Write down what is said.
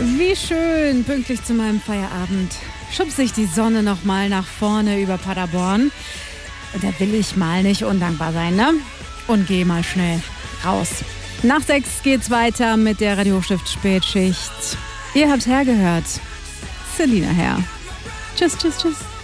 Wie schön, pünktlich zu meinem Feierabend schubse ich die Sonne nochmal nach vorne über Paderborn. Und da will ich mal nicht undankbar sein, ne? Und geh mal schnell raus. Nach 6 geht's weiter mit der Radio Hochstift Spätschicht. Ihr habt hergehört. Selina Herr. Tschüss, tschüss, tschüss.